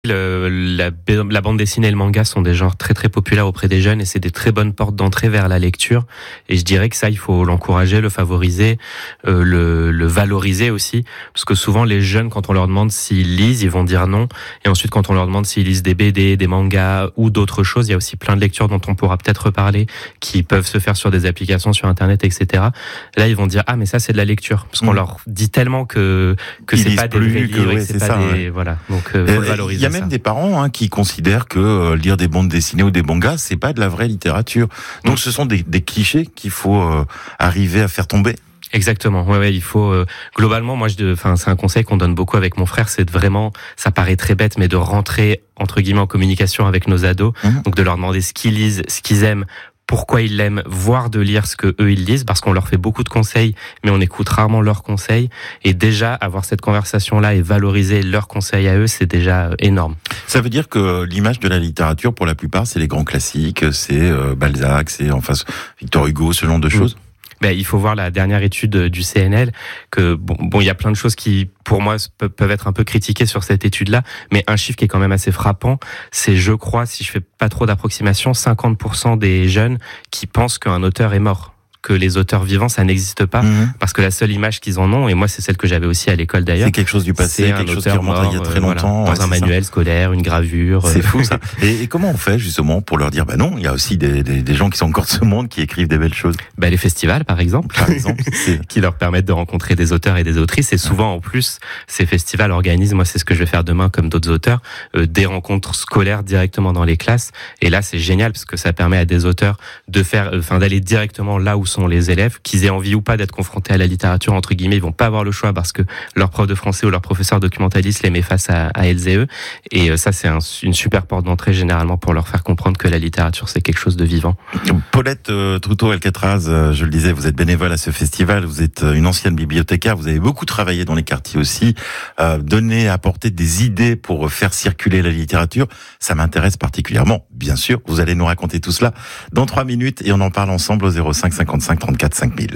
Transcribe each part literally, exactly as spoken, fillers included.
Le, la, la bande dessinée et le manga sont des genres très très populaires auprès des jeunes et c'est des très bonnes portes d'entrée vers la lecture. Et je dirais que ça, il faut l'encourager, le favoriser, euh, le, le valoriser aussi. Parce que souvent, les jeunes, quand on leur demande s'ils lisent, ils vont dire non. Et ensuite, quand on leur demande s'ils lisent des B D, des mangas ou d'autres choses, il y a aussi plein de lectures dont on pourra peut-être reparler, qui peuvent se faire sur des applications, sur Internet, et cetera. Là, ils vont dire, ah, mais ça, c'est de la lecture. Parce qu'on mmh. leur dit tellement que, que c'est pas des vrais livres, que, ouais, c'est, c'est pas ça, des, ouais. voilà. Donc, euh, faut euh, valoriser. Il y a même des parents hein, qui considèrent que euh, lire des bandes dessinées ou des mangas, c'est pas de la vraie littérature. Donc, mmh. ce sont des, des clichés qu'il faut euh, arriver à faire tomber. Exactement. Ouais, ouais, il faut euh, globalement, moi, je, enfin, c'est un conseil qu'on donne beaucoup avec mon frère, c'est de vraiment, ça paraît très bête, mais de rentrer entre guillemets en communication avec nos ados, mmh. donc de leur demander ce qu'ils lisent, ce qu'ils aiment, pourquoi ils l'aiment, voire de lire ce que eux ils lisent, parce qu'on leur fait beaucoup de conseils, mais on écoute rarement leurs conseils. Et déjà avoir cette conversation-là et valoriser leurs conseils à eux, c'est déjà énorme. Ça veut dire que l'image de la littérature, pour la plupart, c'est les grands classiques, c'est euh, Balzac, c'est enfin Victor Hugo, ce genre de choses. Mmh. Ben, il faut voir la dernière étude du C N L, que bon, bon, il y a plein de choses qui, pour moi, peuvent être un peu critiquées sur cette étude-là, mais un chiffre qui est quand même assez frappant, c'est, je crois, si je fais pas trop d'approximation, cinquante pour cent des jeunes qui pensent qu'un auteur est mort, que les auteurs vivants, ça n'existe pas, mmh. parce que la seule image qu'ils en ont, et moi c'est celle que j'avais aussi à l'école d'ailleurs, c'est quelque chose du passé, c'est quelque chose qui remonte il y a très longtemps, voilà, dans ouais, un manuel ça. scolaire, une gravure. C'est fou ça. Et, et comment on fait justement pour leur dire, bah non, il y a aussi des, des, des gens qui sont encore de ce monde qui écrivent des belles choses. Bah les festivals par exemple, par exemple, c'est... qui leur permettent de rencontrer des auteurs et des autrices. Et souvent en plus, ces festivals organisent, moi c'est ce que je vais faire demain comme d'autres auteurs, euh, des rencontres scolaires directement dans les classes. Et là c'est génial parce que ça permet à des auteurs de faire, enfin euh, d'aller directement là où sont les élèves, qu'ils aient envie ou pas d'être confrontés à la littérature, entre guillemets, ils vont pas avoir le choix parce que leur prof de français ou leur professeur documentaliste les met face à, à elles et eux. Et ça, c'est un, une super porte d'entrée généralement pour leur faire comprendre que la littérature, c'est quelque chose de vivant. Paulette euh, Troutot-Alcatraz, euh, je le disais, vous êtes bénévole à ce festival, vous êtes une ancienne bibliothécaire, vous avez beaucoup travaillé dans les quartiers aussi, euh, donner, apporter des idées pour faire circuler la littérature. Ça m'intéresse particulièrement, bien sûr. Vous allez nous raconter tout cela dans trois minutes et on en parle ensemble au zéro cinq cinquante-cinq trente-quatre cinq mille.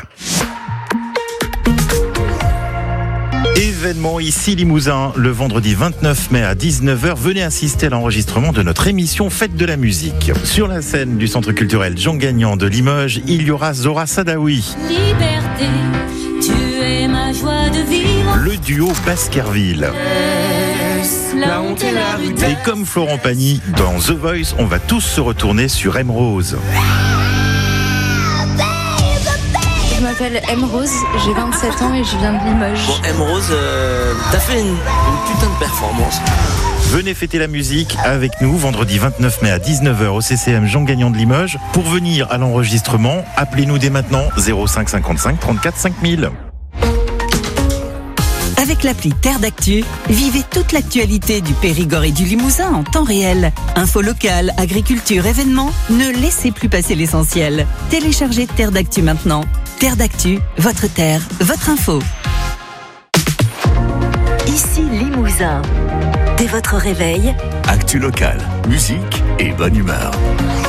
Événement ici Limousin, le vendredi vingt-neuf mai à dix-neuf heures. Venez assister à l'enregistrement de notre émission Fête de la musique. Sur la scène du Centre culturel Jean Gagnon de Limoges, il y aura Zora Sadaoui. Liberté, tu es ma joie de vivre. Le duo Baskerville. La honte et la rudesse. Et comme Florent Pagny, dans The Voice, on va tous se retourner sur M Rose. Je m'appelle M Rose, j'ai vingt-sept ans et je viens de Limoges. Bon, M Rose, euh, t'as fait une, une putain de performance. Venez fêter la musique avec nous vendredi vingt-neuf mai à dix-neuf heures au C C M Jean Gagnon de Limoges. Pour venir à l'enregistrement, appelez-nous dès maintenant zéro cinq cinquante-cinq trente-quatre cinq mille. Avec l'appli Terre d'Actu, vivez toute l'actualité du Périgord et du Limousin en temps réel. Infos locales, agriculture, événements, ne laissez plus passer l'essentiel. Téléchargez Terre d'Actu maintenant. Terre d'Actu, votre terre, votre info. Ici Limousin. Dès votre réveil, actu locale, musique et bonne humeur.